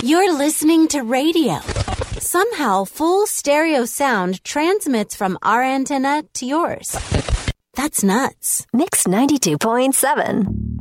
You're listening to radio. Somehow, full stereo sound transmits from our antenna to yours. That's nuts. Mix 92.7.